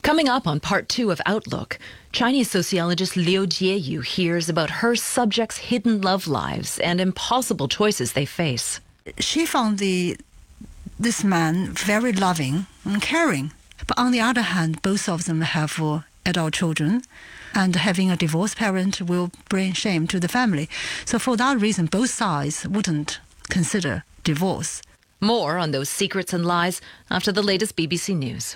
Coming up on part 2 of Outlook, Chinese sociologist Liu Jieyu hears about her subjects' hidden love lives and impossible choices they face. She found this man very loving and caring. But on the other hand, both of them have adult children, and having a divorced parent will bring shame to the family. So for that reason, both sides wouldn't consider divorce. More on those secrets and lies after the latest BBC News.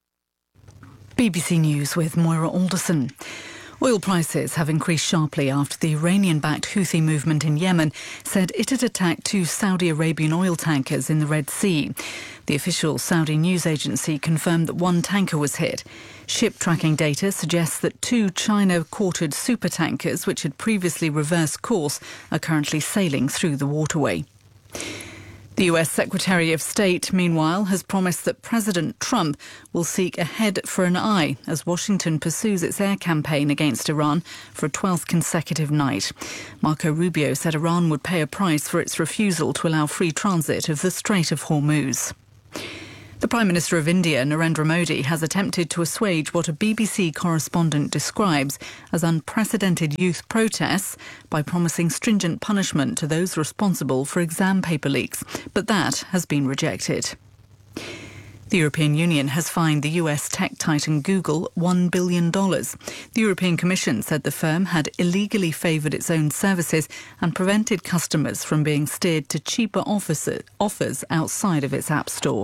BBC News with Moira Alderson. Oil prices have increased sharply after the Iranian-backed Houthi movement in Yemen said it had attacked 2 Saudi Arabian oil tankers in the Red Sea. The official Saudi news agency confirmed that 1 tanker was hit. Ship tracking data suggests that 2 China-quartered supertankers, which had previously reversed course, are currently sailing through the waterway. The US Secretary of State, meanwhile, has promised that President Trump will seek a head for an eye as Washington pursues its air campaign against Iran for a 12th consecutive night. Marco Rubio said Iran would pay a price for its refusal to allow free transit of the Strait of Hormuz. The Prime Minister of India, Narendra Modi, has attempted to assuage what a BBC correspondent describes as unprecedented youth protests by promising stringent punishment to those responsible for exam paper leaks, but that has been rejected. The European Union has fined the US tech titan Google $1 billion. The European Commission said the firm had illegally favoured its own services and prevented customers from being steered to cheaper offers outside of its app store.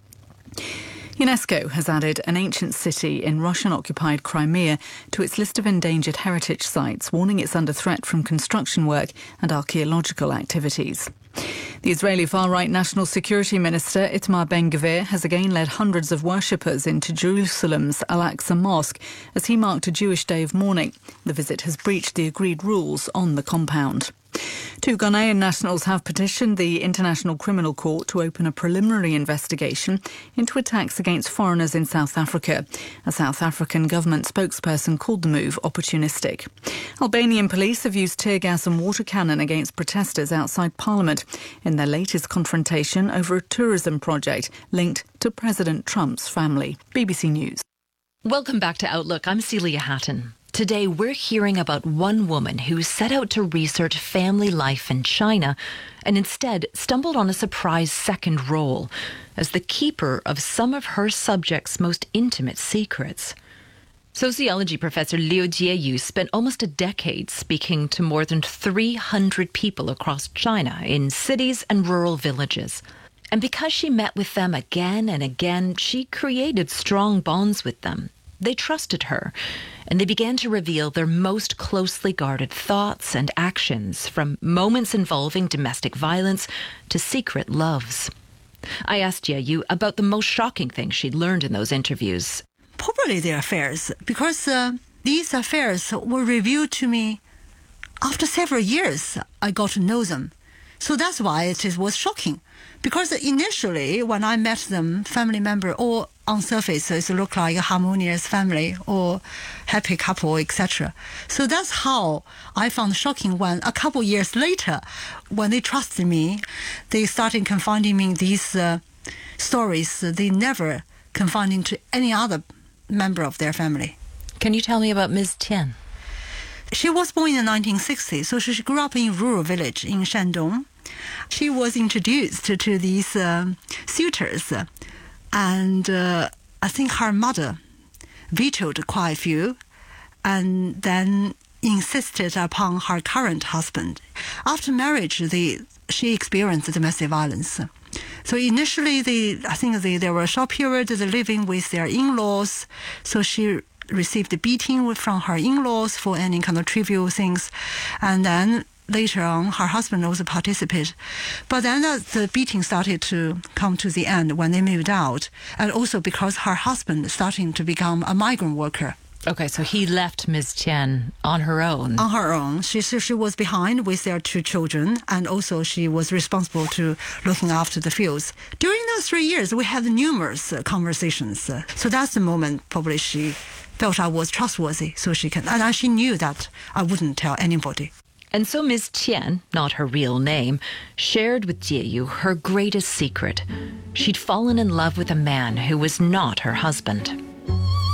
UNESCO has added an ancient city in Russian-occupied Crimea to its list of endangered heritage sites, warning it's under threat from construction work and archaeological activities. The Israeli far-right National Security Minister Itamar Ben-Gvir has again led hundreds of worshippers into Jerusalem's Al-Aqsa Mosque as he marked a Jewish day of mourning. The visit has breached the agreed rules on the compound. 2 Ghanaian nationals have petitioned the International Criminal Court to open a preliminary investigation into attacks against foreigners in South Africa. A South African government spokesperson called the move opportunistic. Albanian police have used tear gas and water cannon against protesters outside Parliament in their latest confrontation over a tourism project linked to President Trump's family. BBC News. Welcome back to Outlook. I'm Celia Hatton. Today, we're hearing about one woman who set out to research family life in China and instead stumbled on a surprise second role as the keeper of some of her subjects' most intimate secrets. Sociology professor Liu Jieyu spent almost a decade speaking to more than 300 people across China in cities and rural villages. And because she met with them again and again, she created strong bonds with them. They trusted her, and they began to reveal their most closely guarded thoughts and actions, from moments involving domestic violence to secret loves. I asked Jieyu about the most shocking thing she'd learned in those interviews. Probably their affairs, because these affairs were revealed to me after several years. I got to know them. So that's why it was shocking. Because initially, when I met them, family member, or on surface, it looked like a harmonious family or happy couple, etc. So that's how I found shocking when a couple years later, when they trusted me, they started confiding me these stories they never confided to any other member of their family. Can you tell me about Ms. Tian? She was born in the 1960s, so she grew up in a rural village in Shandong. She was introduced to these suitors, and I think her mother vetoed quite a few, and then insisted upon her current husband. After marriage, she experienced domestic violence. So initially, I think there were a short period living with their in-laws, so she received a beating from her in-laws for any kind of trivial things, and then later on her husband also participated. But then the beating started to come to the end when they moved out, and also because her husband starting to become a migrant worker. Okay, so he left Ms. Tian on her own. On her own. She was behind with their 2 children, and also she was responsible to looking after the fields. During those 3 years, we had numerous conversations. So that's the moment probably she felt I was trustworthy, so and she knew that I wouldn't tell anybody. And so Ms. Tian, not her real name, shared with Jieyu her greatest secret. She'd fallen in love with a man who was not her husband.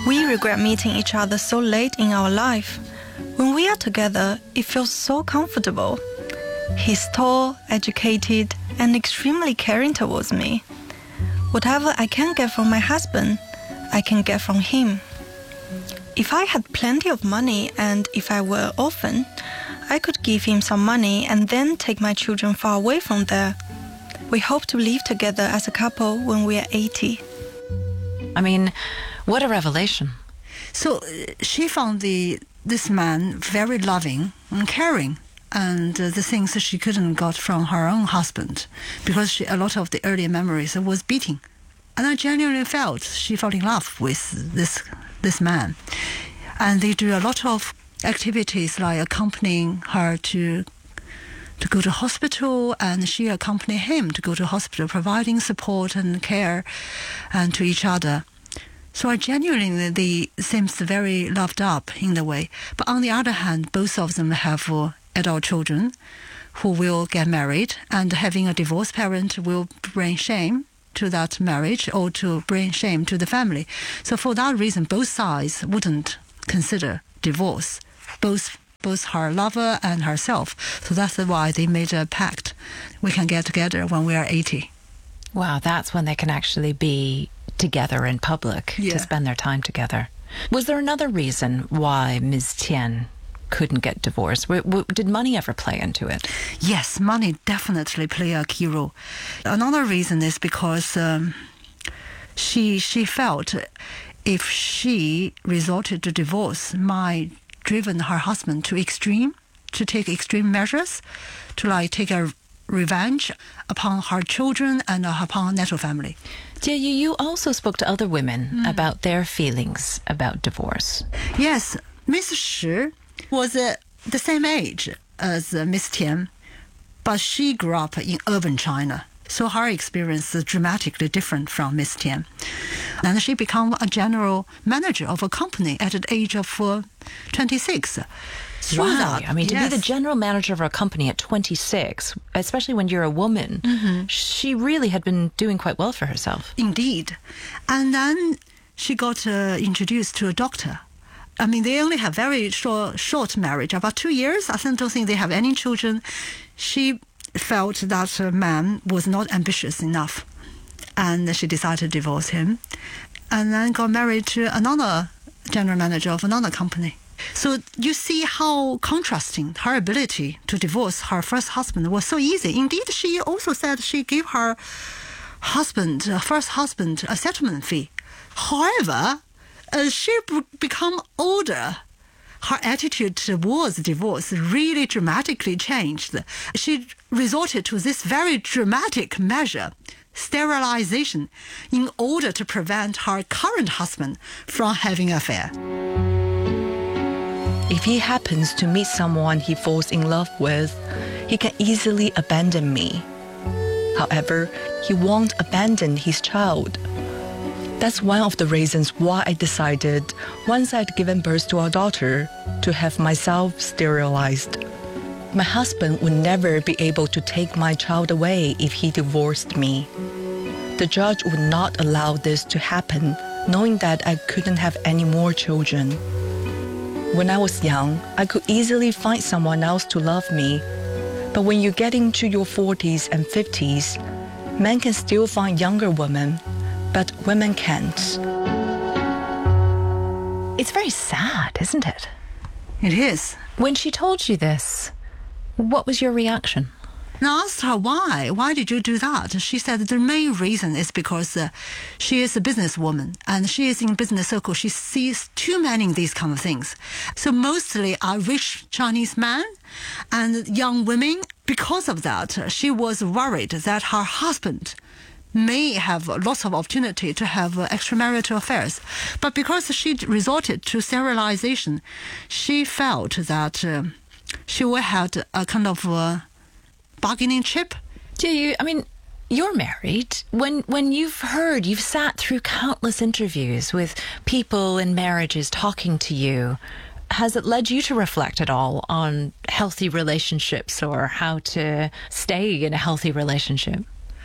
We regret meeting each other so late in our life. When we are together, it feels so comfortable. He's tall, educated, and extremely caring towards me. Whatever I can get from my husband, I can get from him. If I had plenty of money and if I were an orphan, I could give him some money and then take my children far away from there. We hope to live together as a couple when we are 80. I mean, what a revelation. So she found this man very loving and caring, and the things that she couldn't got from her own husband, because a lot of the earlier memories was beating. And I genuinely felt she fell in love with this man. And they do a lot of activities like accompanying her to go to hospital, and she accompanied him to go to hospital, providing support and care and to each other. So I genuinely, they seems very loved up in the way. But on the other hand, both of them have adult children who will get married, and having a divorced parent will bring shame to that marriage or to bring shame to the family. So for that reason, both sides wouldn't consider divorce, both her lover and herself. So that's why they made a pact. We can get together when we are 80. Wow, that's when they can actually be together in public, to spend their time together. Was there another reason why Ms. Tian couldn't get divorced? Did money ever play into it? Yes, money definitely play a key role. Another reason is because she felt if she resorted to divorce might driven her husband to take extreme measures, to take a revenge upon her children and upon her natural family. Jie Yu, you also spoke to other women about their feelings about divorce. Yes, Miss Shi was the same age as Miss Tian, but she grew up in urban China. So her experience is dramatically different from Miss Tian. And she became a general manager of a company at the age of 26. Wow. I mean, to be the general manager of a company at 26, especially when you're a woman, she really had been doing quite well for herself. Indeed. And then she got introduced to a doctor. I mean, they only have very short marriage, about 2 years. I don't think they have any children. She felt that her man was not ambitious enough, and she decided to divorce him, and then got married to another general manager of another company. So you see how contrasting her ability to divorce her first husband was so easy. Indeed, she also said she gave her first husband, a settlement fee. However, as she become older, her attitude towards divorce really dramatically changed. She resorted to this very dramatic measure, sterilization, in order to prevent her current husband from having an affair. If he happens to meet someone he falls in love with, he can easily abandon me. However, he won't abandon his child. That's one of the reasons why I decided, once I'd given birth to our daughter, to have myself sterilized. My husband would never be able to take my child away if he divorced me. The judge would not allow this to happen, knowing that I couldn't have any more children. When I was young, I could easily find someone else to love me. But when you get into your 40s and 50s, men can still find younger women, but women can't. It's very sad, isn't it? It is. When she told you this, what was your reaction? And I asked her why. Why did you do that? She said the main reason is because she is a businesswoman and she is in business circle. She sees too many of these kind of things. So mostly are rich Chinese men and young women. Because of that, she was worried that her husband may have lots of opportunity to have extramarital affairs. But because she resorted to sterilization, she felt that she will have a kind of bargaining chip. Do you? I mean, you're married. When you've sat through countless interviews with people in marriages talking to you, has it led you to reflect at all on healthy relationships or how to stay in a healthy relationship?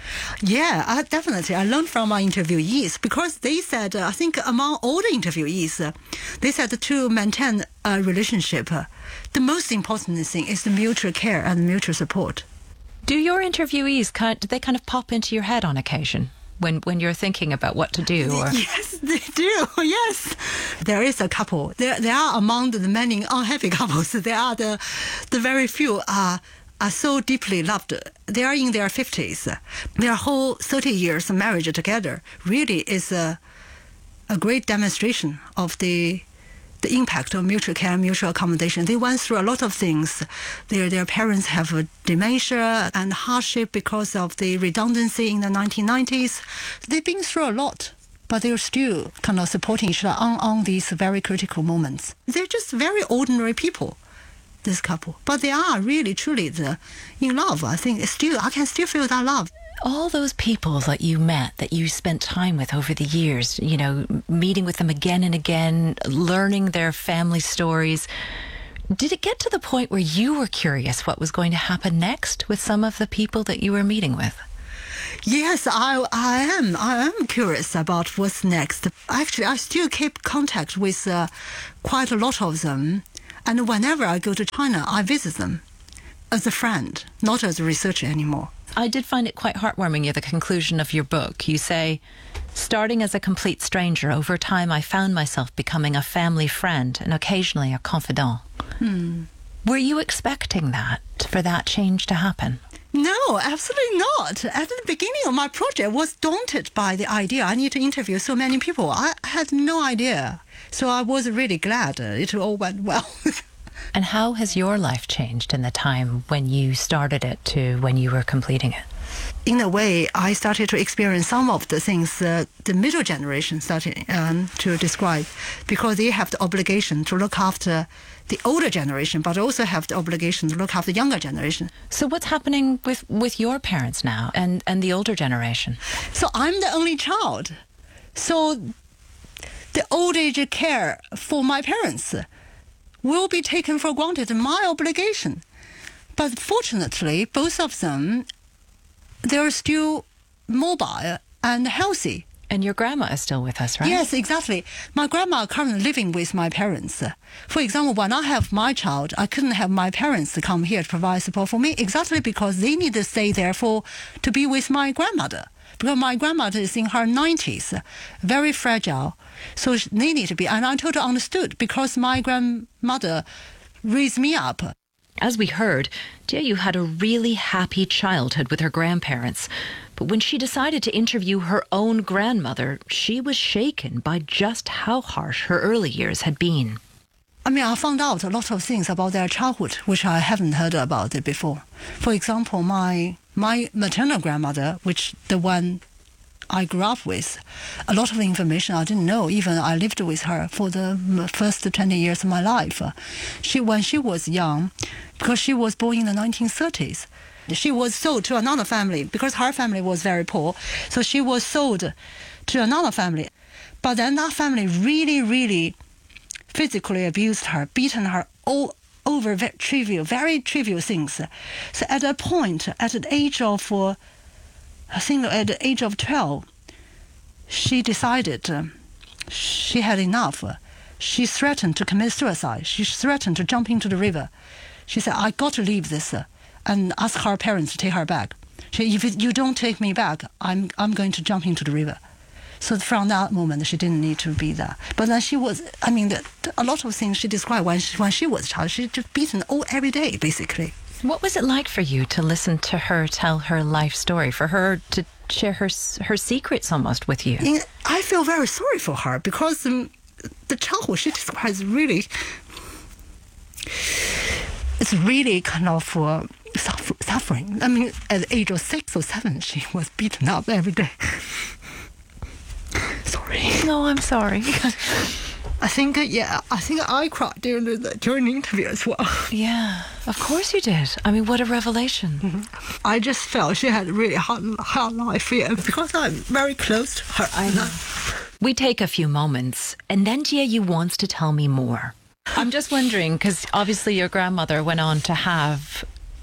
Yeah, definitely. I learned from my interviewees because they said, I think among all the interviewees, they said to maintain a relationship, the most important thing is the mutual care and mutual support. Do your interviewees do they kind of pop into your head on occasion when you're thinking about what to do? Or? Yes, they do. Yes, there is a couple. They are among the many unhappy couples. They are the very few are so deeply loved. They are in their 50s. Their whole 30 years of marriage together really is a great demonstration of the impact of mutual care and mutual accommodation. They went through a lot of things. Their parents have dementia and hardship because of the redundancy in the 1990s. They've been through a lot, but they're still kind of supporting each other on these very critical moments. They're just very ordinary people, this couple. But they are really, truly in love. I think I can still feel that love. All those people that you met, that you spent time with over the years, meeting with them again and again, learning their family stories, did it get to the point where you were curious what was going to happen next with some of the people that you were meeting with? Yes, I am curious about what's next. Actually, I still keep contact with quite a lot of them. And whenever I go to China, I visit them as a friend, not as a researcher anymore. I did find it quite heartwarming at the conclusion of your book. You say, starting as a complete stranger, over time I found myself becoming a family friend and occasionally a confidant. Were you expecting that, for that change to happen? No, absolutely not. At the beginning of my project, I was daunted by the idea I need to interview so many people. I had no idea. So I was really glad it all went well. And how has your life changed in the time when you started it to when you were completing it? In a way, I started to experience some of the things the middle generation started to describe, because they have the obligation to look after the older generation, but also have the obligation to look after the younger generation. So what's happening with your parents now and the older generation? So I'm the only child. So the old age care for my parents will be taken for granted, my obligation. But fortunately, both of them, they're still mobile and healthy. And your grandma is still with us, right? Yes, exactly. My grandma currently living with my parents. For example, when I have my child, I couldn't have my parents come here to provide support for me, exactly because they need to stay there to be with my grandmother. Because my grandmother is in her 90s, very fragile. So they need to be, and I totally understood, because my grandmother raised me up. As we heard, Jie Yu had a really happy childhood with her grandparents. But when she decided to interview her own grandmother, she was shaken by just how harsh her early years had been. I mean, I found out a lot of things about their childhood, which I haven't heard about it before. For example, my maternal grandmother, which the one I grew up with, a lot of information I didn't know. Even I lived with her for the first 20 years of my life. When she was young, because she was born in the 1930s, she was sold to another family because her family was very poor. So she was sold to another family. But then that family really, really physically abused her, beaten her all over very trivial things. So at a point, at the age of, I think at the age of 12, she decided she had enough. She threatened to commit suicide. She threatened to jump into the river. She said, I got to leave this and ask her parents to take her back. She said, if you don't take me back, I'm going to jump into the river. So from that moment, she didn't need to be there. But then she was, I mean, a lot of things she described when she was a child, she just beaten every day, basically. What was it like for you to listen to her tell her life story, for her to share her secrets almost with you? I feel very sorry for her because the childhood she describes really, it's really kind of suffering. I mean, at the age of 6 or 7, she was beaten up every day. Sorry. No, I'm sorry. I think I cried during the interview as well. Yeah, of course you did. I mean, what a revelation. Mm-hmm. I just felt she had a really hard life here because I'm very close to her. I know. We take a few moments, and then Jie Yu wants to tell me more. I'm just wondering, because obviously your grandmother went on to have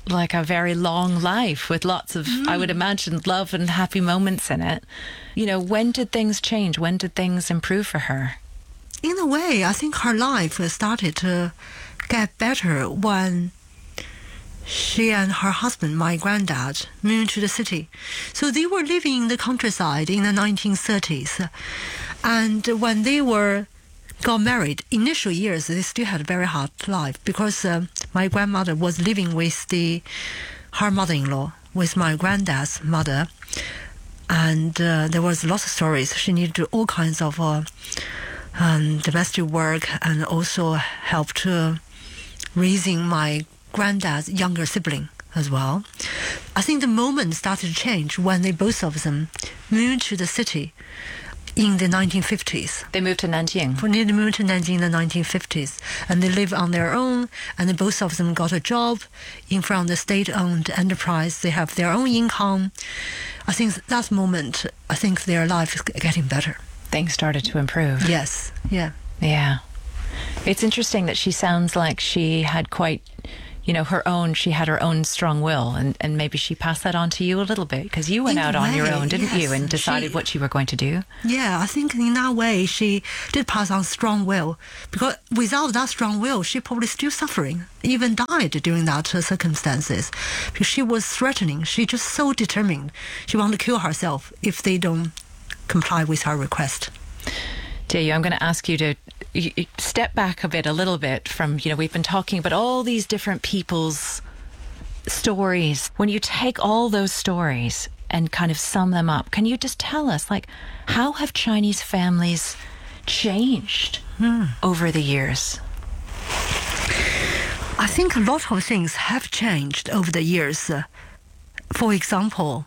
like a very long life with lots of, I would imagine, love and happy moments in it. You know, when did things change? When did things improve for her? In a way, I think her life started to get better when she and her husband, my granddad, moved to the city. So they were living in the countryside in the 1930s. And when they got married, initial years, they still had a very hard life because my grandmother was living with her mother-in-law, with my granddad's mother. And there was lots of stories. She needed to do all kinds of domestic work and also help to raising my granddad's younger sibling as well. I think the moment started to change when both of them moved to the city in the 1950s. They moved to Nanjing. They moved to Nanjing in the 1950s, and they lived on their own, and both of them got a job from the state-owned enterprise. They have their own income. I think that moment, I think their life is getting better. Things started to improve. Yes, yeah. Yeah. It's interesting that she sounds like she had quite, you know, she had her own strong will, and maybe she passed that on to you a little bit, because you went out on your own, didn't you, and decided what you were going to do? Yeah, I think in that way she did pass on strong will, because without that strong will, she probably still suffering, even died during that circumstances, because she was threatening. She just so determined. She wanted to kill herself if they don't comply with her request. Jie, I'm going to ask you to step back a little bit from, you know, we've been talking about all these different people's stories. When you take all those stories and kind of sum them up, can you just tell us, like, how have Chinese families changed over the years? I think a lot of things have changed over the years. For example,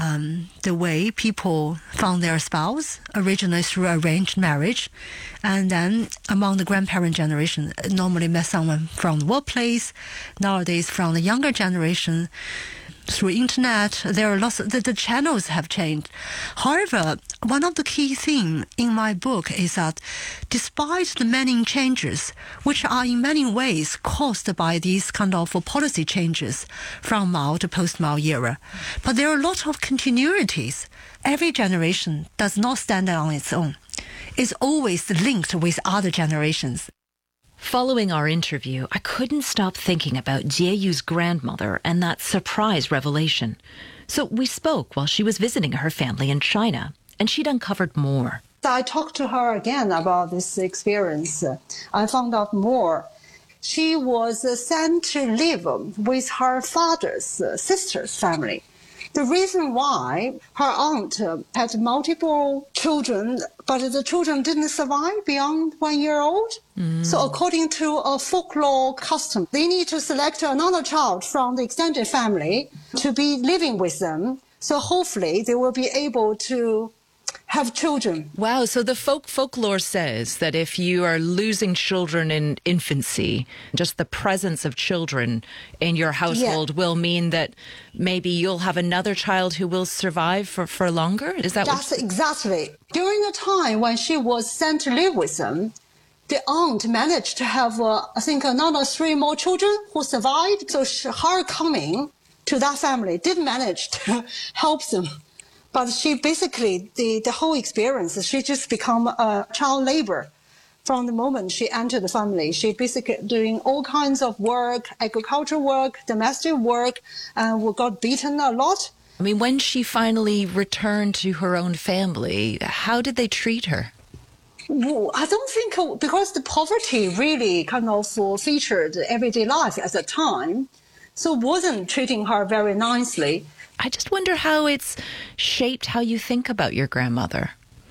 the way people found their spouse, originally through arranged marriage, and then among the grandparent generation, normally met someone from the workplace. Nowadays, from the younger generation, through internet, there are lots of the channels have changed. However, one of the key themes in my book is that despite the many changes, which are in many ways caused by these kind of policy changes from Mao to post-Mao era, but there are a lot of continuities. Every generation does not stand on its own. It's always linked with other generations. Following our interview, I couldn't stop thinking about Jie Yu's grandmother and that surprise revelation. So we spoke while she was visiting her family in China, and she'd uncovered more. I talked to her again about this experience. I found out more. She was sent to live with her father's sister's family. The reason why her aunt had multiple children, but the children didn't survive beyond 1 year old. So according to a folklore custom, they need to select another child from the extended family to be living with them. So hopefully they will be able to have children. Wow, so the folklore says that if you are losing children in infancy, just the presence of children in your household will mean that maybe you'll have another child who will survive for longer? Is that That's exactly. During the time when she was sent to live with them, the aunt managed to have, I think, another 3 more children who survived. So her coming to that family did manage to help them. But she basically, the whole experience, she just become a child labor. From the moment she entered the family, she basically doing all kinds of work, agricultural work, domestic work, and got beaten a lot. I mean, when she finally returned to her own family, how did they treat her? Well, I don't think, because the poverty really kind of featured everyday life at the time, so wasn't treating her very nicely. I just wonder how it's shaped how you think about your grandmother.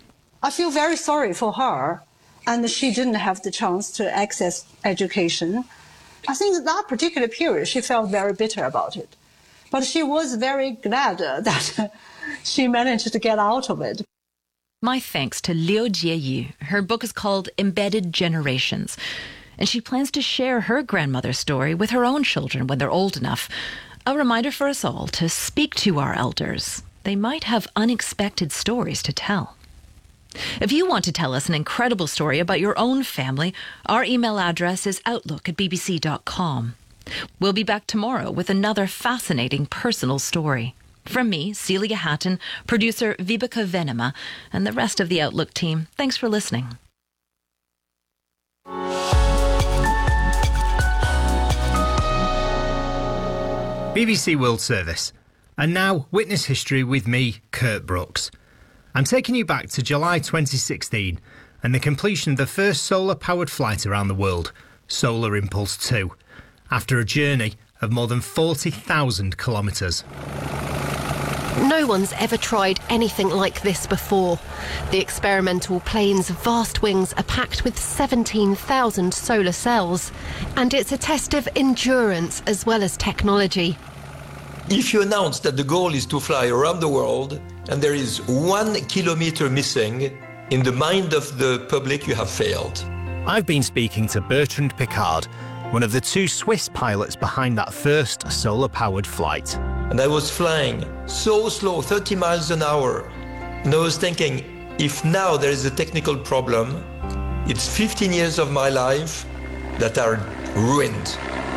I feel very sorry for her, and she didn't have the chance to access education. I think that particular period, she felt very bitter about it. But she was very glad that she managed to get out of it. My thanks to Liu Jie. Her book is called Embedded Generations, and she plans to share her grandmother's story with her own children when they're old enough. A reminder for us all to speak to our elders. They might have unexpected stories to tell. If you want to tell us an incredible story about your own family, our email address is outlook@bbc.com. We'll be back tomorrow with another fascinating personal story. From me, Celia Hatton, producer Vibeke Venema, and the rest of the Outlook team, thanks for listening. BBC World Service. And now, Witness History with me, Kurt Brooks. I'm taking you back to July 2016 and the completion of the first solar-powered flight around the world, Solar Impulse 2, after a journey of more than 40,000 kilometres. No one's ever tried anything like this before. The experimental plane's vast wings are packed with 17,000 solar cells, and it's a test of endurance as well as technology. If you announce that the goal is to fly around the world and there is 1 kilometre missing, in the mind of the public you have failed. I've been speaking to Bertrand Piccard, one of the 2 Swiss pilots behind that first solar-powered flight. And I was flying so slow, 30 miles an hour. And I was thinking, if now there is a technical problem, it's 15 years of my life that are ruined.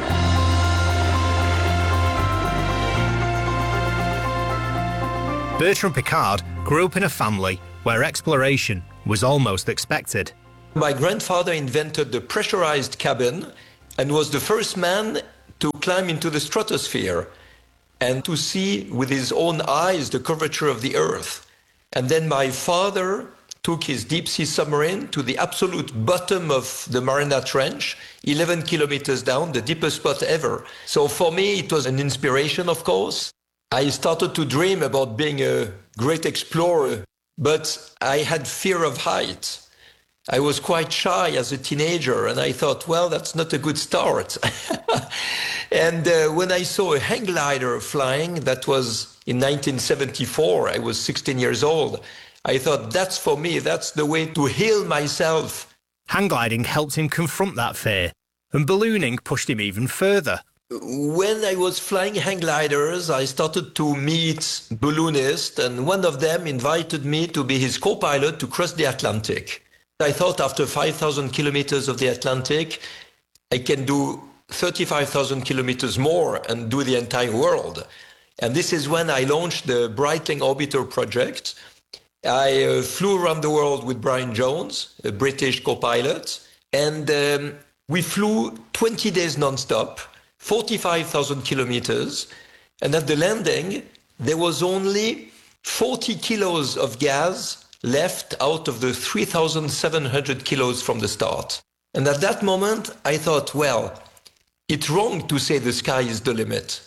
Bertrand Piccard grew up in a family where exploration was almost expected. My grandfather invented the pressurized cabin and was the first man to climb into the stratosphere and to see with his own eyes the curvature of the Earth. And then my father took his deep-sea submarine to the absolute bottom of the Mariana Trench, 11 kilometers down, the deepest spot ever. So for me, it was an inspiration, of course. I started to dream about being a great explorer, but I had fear of height. I was quite shy as a teenager, and I thought, well, that's not a good start. And when I saw a hang glider flying, that was in 1974, I was 16 years old, I thought, that's for me, that's the way to heal myself. Hang gliding helped him confront that fear, and ballooning pushed him even further. When I was flying hang gliders, I started to meet balloonists, and one of them invited me to be his co-pilot to cross the Atlantic. I thought after 5,000 kilometers of the Atlantic, I can do 35,000 kilometers more and do the entire world. And this is when I launched the Breitling Orbiter project. I flew around the world with Brian Jones, a British co-pilot, and we flew 20 days non-stop, 45,000 kilometers, and at the landing, there was only 40 kilos of gas left out of the 3,700 kilos from the start. And at that moment, I thought, well, it's wrong to say the sky is the limit.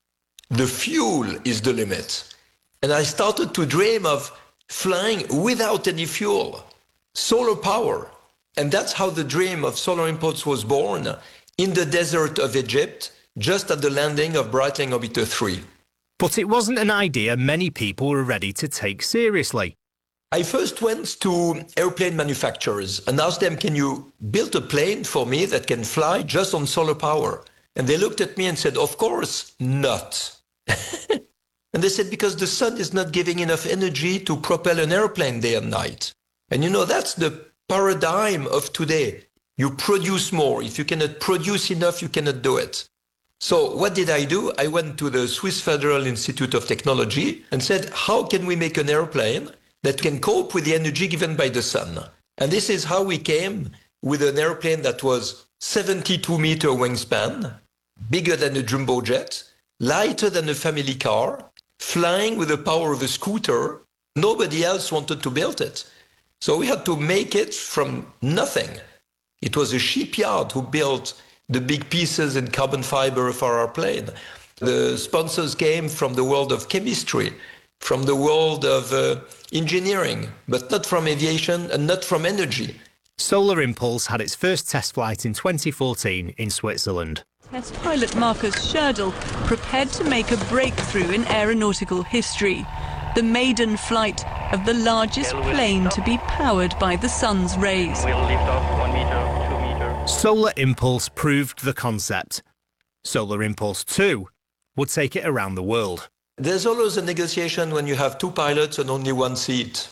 The fuel is the limit. And I started to dream of flying without any fuel, solar power. And that's how the dream of Solar Impulse was born in the desert of Egypt, just at the landing of Breitling Orbiter 3. But it wasn't an idea many people were ready to take seriously. I first went to airplane manufacturers and asked them, can you build a plane for me that can fly just on solar power? And they looked at me and said, of course not. And they said, because the sun is not giving enough energy to propel an airplane day and night. And you know, that's the paradigm of today. You produce more. If you cannot produce enough, you cannot do it. So what did I do? I went to the Swiss Federal Institute of Technology and said, how can we make an airplane that can cope with the energy given by the sun? And this is how we came with an airplane that was 72-meter wingspan, bigger than a jumbo jet, lighter than a family car, flying with the power of a scooter. Nobody else wanted to build it. So we had to make it from nothing. It was a shipyard who built the big pieces in carbon fiber for our plane. The sponsors came from the world of chemistry, from the world of engineering, but not from aviation and not from energy. Solar Impulse had its first test flight in 2014 in Switzerland. Test pilot Markus Scherdel prepared to make a breakthrough in aeronautical history. The maiden flight of the largest plane to be powered by the sun's rays. We'll lift off 1 meter, 2 meters. Solar Impulse proved the concept. Solar Impulse 2 would take it around the world. There's always a negotiation when you have 2 pilots and only 1 seat.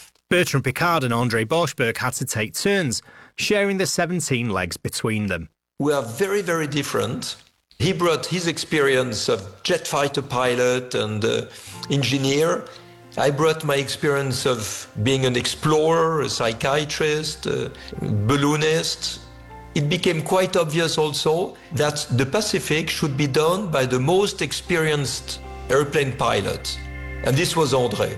Bertrand Piccard and André Borschberg had to take turns, sharing the 17 legs between them. We are very, very different. He brought his experience of jet fighter pilot and engineer. I brought my experience of being an explorer, a psychiatrist, a balloonist. It became quite obvious also that the Pacific should be done by the most experienced airplane pilot. And this was André.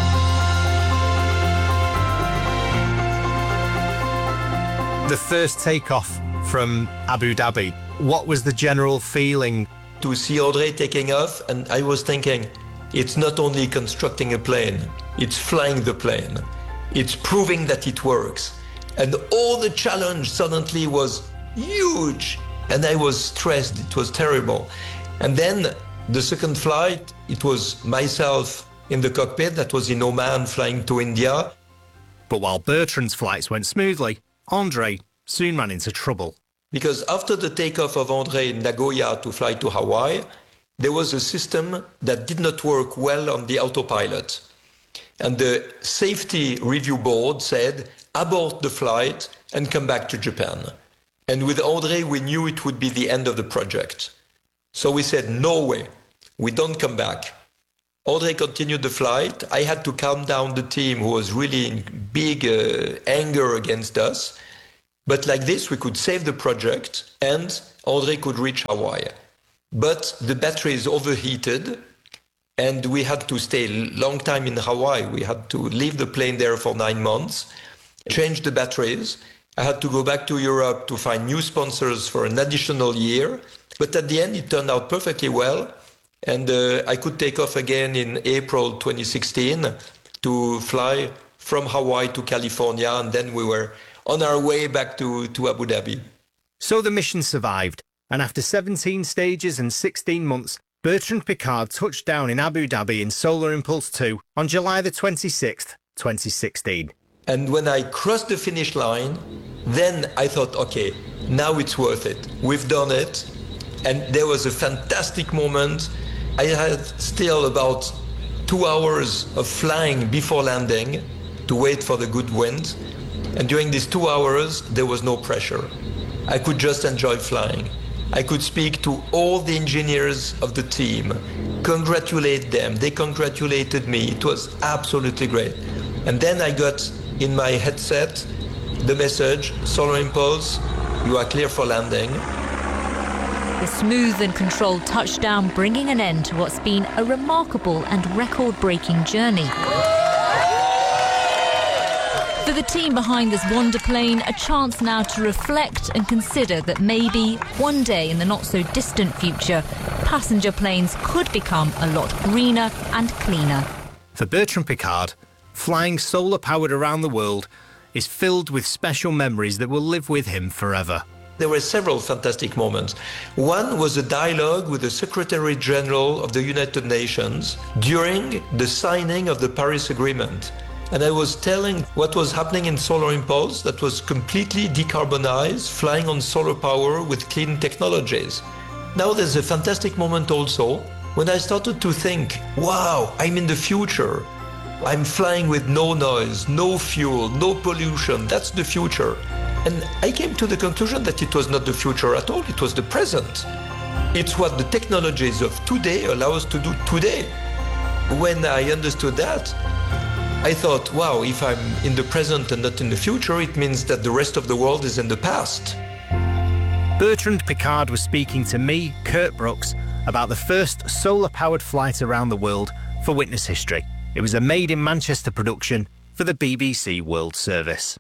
The first takeoff from Abu Dhabi, what was the general feeling? To see André taking off, and I was thinking, it's not only constructing a plane, it's flying the plane. It's proving that it works. And all the challenge suddenly was huge. And I was stressed, it was terrible. And then the second flight, it was myself in the cockpit, that was in Oman flying to India. But while Bertrand's flights went smoothly, André soon ran into trouble. Because after the takeoff of André in Nagoya to fly to Hawaii, there was a system that did not work well on the autopilot. And the safety review board said, abort the flight and come back to Japan. And with André, we knew it would be the end of the project. So we said, no way, we don't come back. André continued the flight. I had to calm down the team who was really in big anger against us. But like this, we could save the project and André could reach Hawaii. But the batteries overheated and we had to stay a long time in Hawaii. We had to leave the plane there for 9 months, change the batteries. I had to go back to Europe to find new sponsors for an additional year. But at the end, it turned out perfectly well. And I could take off again in April 2016 to fly from Hawaii to California. And then we were on our way back to Abu Dhabi. So the mission survived. And after 17 stages and 16 months, Bertrand Piccard touched down in Abu Dhabi in Solar Impulse 2 on July the 26th, 2016. And when I crossed the finish line, then I thought, okay, now it's worth it. We've done it. And there was a fantastic moment. I had still about 2 hours of flying before landing to wait for the good wind. And during these 2 hours, there was no pressure. I could just enjoy flying. I could speak to all the engineers of the team, congratulate them. They congratulated me. It was absolutely great. And then I got in my headset the message, Solar Impulse, you are clear for landing. The smooth and controlled touchdown bringing an end to what's been a remarkable and record-breaking journey. For the team behind this wonder plane, a chance now to reflect and consider that maybe one day in the not-so-distant future, passenger planes could become a lot greener and cleaner. For Bertrand Piccard, flying solar-powered around the world is filled with special memories that will live with him forever. There were several fantastic moments. One was a dialogue with the Secretary General of the United Nations during the signing of the Paris Agreement. And I was telling what was happening in Solar Impulse that was completely decarbonized, flying on solar power with clean technologies. Now there's a fantastic moment also when I started to think, wow, I'm in the future. I'm flying with no noise, no fuel, no pollution. That's the future. And I came to the conclusion that it was not the future at all, it was the present. It's what the technologies of today allow us to do today. When I understood that, I thought, wow, if I'm in the present and not in the future, it means that the rest of the world is in the past. Bertrand Piccard was speaking to me, Kurt Brooks, about the first solar-powered flight around the world for Witness History. It was a made-in-Manchester production for the BBC World Service.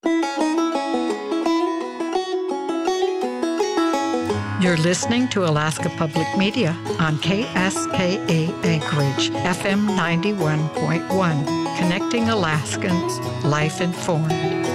You're listening to Alaska Public Media on KSKA Anchorage, FM 91.1, connecting Alaskans, life informed.